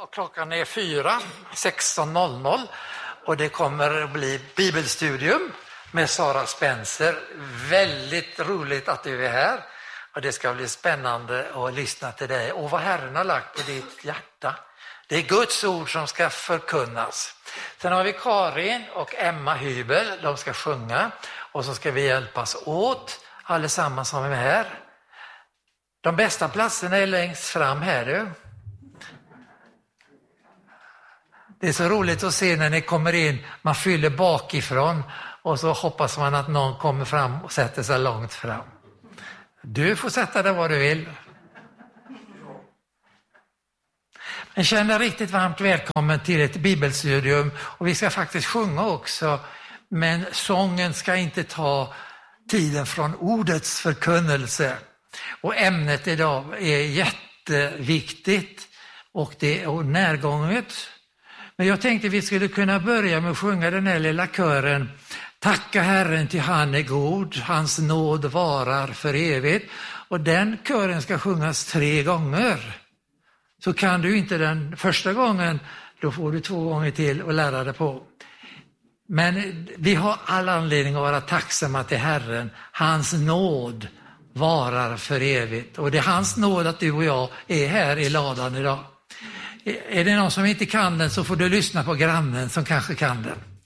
och klockan är 16:00 och det kommer att bli bibelstudium med Sara Spencer. Väldigt roligt att du är här och det ska bli spännande att lyssna till dig och vad Herren har lagt på ditt hjärta. Det är Guds ord som ska förkunnas. Sen har vi Karin och Emma Hybel, de ska sjunga och så ska vi hjälpas åt allesammans som är här. De bästa platserna är längst fram här du. Det är så roligt att se när ni kommer in, man fyller bakifrån och så hoppas man att någon kommer fram och sätter sig långt fram. Du får sätta dig var du vill. Men känn dig riktigt varmt välkommen till ett bibelstudium och vi ska faktiskt sjunga också, men sången ska inte ta tiden från ordets förkunnelse. Och ämnet idag är jätteviktigt och det är närgånget. Men jag tänkte vi skulle kunna börja med att sjunga den här lilla kören. Tacka Herren till han är god, hans nåd varar för evigt. Och den kören ska sjungas 3 gånger. Så kan du inte den första gången, då får du 2 gånger till att lära dig på. Men vi har all anledning att vara tacksamma till Herren. Hans nåd varar för evigt. Och det är hans nåd att du och jag är här i ladan idag. Är det någon som inte kan den så får du lyssna på grannen som kanske kan den.